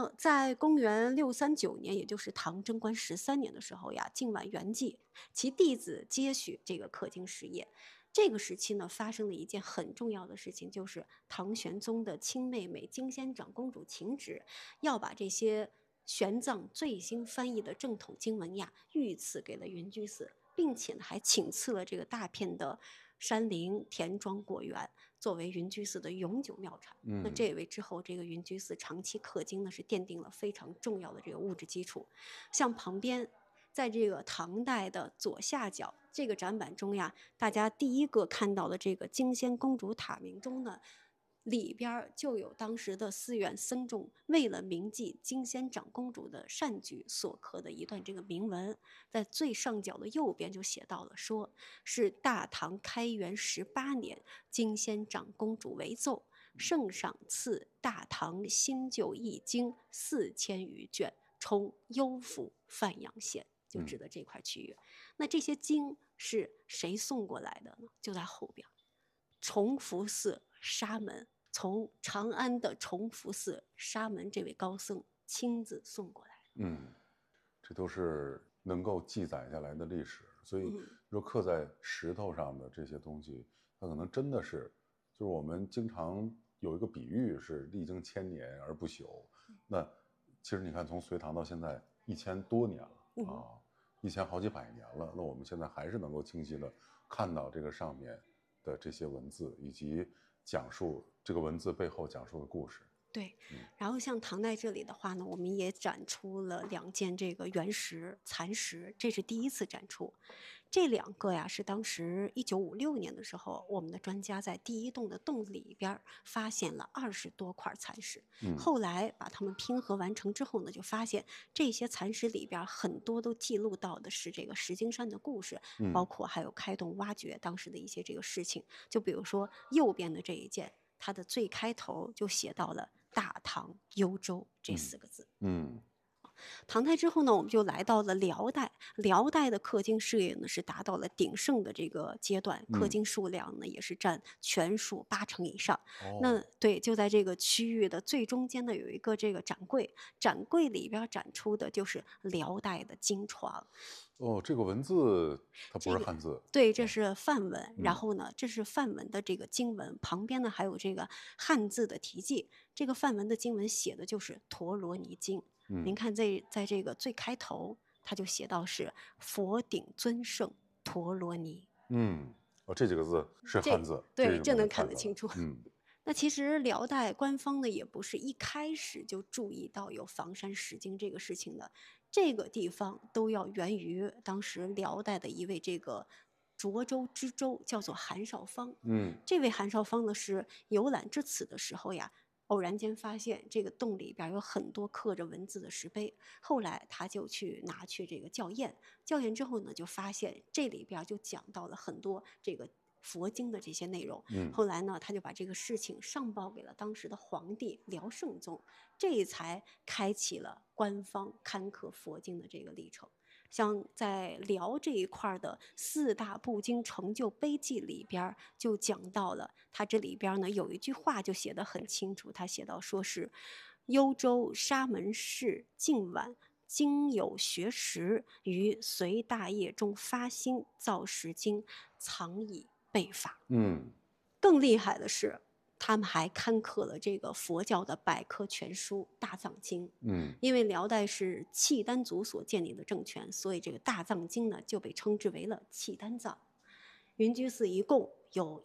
在公元639年，也就是唐贞观13年的时候呀，晋宛元济其弟子接续这个刻经事业。这个时期呢，发生了一件很重要的事情，就是唐玄宗的亲妹妹金仙长公主秦旨要把这些玄奘最新翻译的正统经文呀，御赐给了云居寺，并且呢，还请赐了这个大片的山林、田庄、果园，作为云居寺的永久庙产。那这也为之后这个云居寺长期刻经呢，是奠定了非常重要的这个物质基础。像旁边，在这个唐代的左下角这个展板中呀，大家第一个看到的这个金仙公主塔铭中呢，里边就有当时的寺院僧众为了铭记金仙长公主的善举所刻的一段这个铭文，在最上角的右边就写到了，说是大唐开元18年，金仙长公主为奏，圣上赐大唐新旧译经4000余卷，充幽府范阳县，就指的这块区域。那这些经是谁送过来的呢？就在后边，崇福寺沙门，从长安的崇福寺沙门这位高僧亲自送过来的。 这都是能够记载下来的历史，所以说刻在石头上的这些东西，它可能真的是，就是我们经常有一个比喻是历经千年而不朽。那其实你看，从隋唐到现在1000多年了啊，1000好几百年了，那我们现在还是能够清晰的看到这个上面的这些文字，以及讲述这个文字背后讲述的故事。 对，然后像唐代这里的话呢，我们也展出了2件这个原石残石，这是第一次展出。这2个呀，是当时1956年的时候，我们的专家在第1洞的洞里边发现了20多块残石。后来把它们拼合完成之后呢，就发现这些残石里边很多都记录到的是这个石景山的故事，包括还有开洞挖掘当时的一些这个事情。就比如说右边的这一件，它的最开头就写到了大唐幽州这4个字。唐代之后呢，我们就来到了辽代。辽代的刻经事业呢，是达到了鼎盛的这个阶段，刻经数量呢也是占全数80%以上。那对，就在这个区域的最中间呢，有一个这个展柜，展柜里边展出的就是辽代的经床。 这个文字它不是汉字。 对，这是梵文。然后呢，这是梵文的这个经文，旁边呢还有这个汉字的题记。这个梵文的经文写的就是《陀罗尼经》。您看在这个最开头，他就写到是佛顶尊圣陀罗尼。 这几个字是汉字。 对，这能看得清楚。那其实辽代官方呢，也不是一开始就注意到有房山石经这个事情的，这个地方都要源于当时辽代的一位这个涿州知州，叫做韩少芳。这位韩少芳呢，是游览至此的时候呀，偶然间发现这个洞里边有很多刻着文字的石碑，后来他就去拿去这个校验，校验之后呢，就发现这里边就讲到了很多这个佛经的这些内容。后来呢，他就把这个事情上报给了当时的皇帝辽圣宗，这才开启了官方刊刻佛经的这个历程。像在辽这一块的4大部经成就碑记里边就讲到了，它这里边呢有一句话就写得很清楚，他写到说是幽州沙门氏晋宛经有学识，于隋大业中发心造石经，藏以备法。更厉害的是，他们还刊刻了这个佛教的百科全书《大藏经》。因为辽代是契丹族所建立的政权，所以这个《大藏经》呢就被称之为了契丹藏。云居寺一共有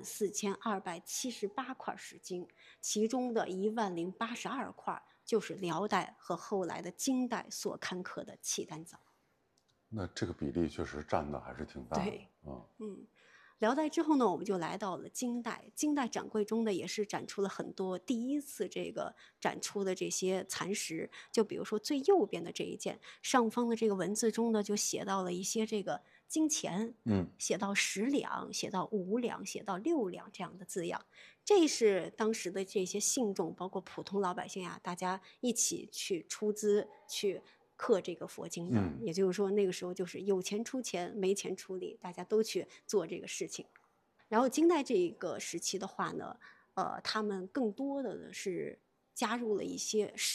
14278块石经，其中的1082块就是辽代和后来的金代所刊刻的契丹藏。 那这个比例确实占的还是挺大的。 对，辽代之后呢，我们就来到了金代。金代展柜中呢，也是展出了很多第一次这个展出的这些残石。就比如说最右边的这一件，上方的这个文字中呢，就写到了一些这个金钱，写到10两，写到5两，写到6两这样的字样。这是当时的这些信众，包括普通老百姓呀，大家一起去出资去刻这个佛经的。也就是说，那个时候就是有钱出钱，没钱出力，大家都去做这个事情。然后金代这个时期的话呢，他们更多的是加入了一些